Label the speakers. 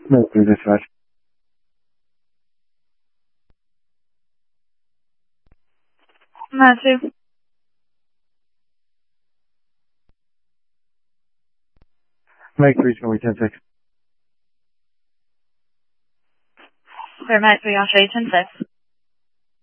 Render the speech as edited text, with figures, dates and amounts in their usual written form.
Speaker 1: No, through this side.
Speaker 2: Matt 2.
Speaker 1: Mike 3's going to be 10-6.
Speaker 2: Clear Matt 3, Osprey 10-6.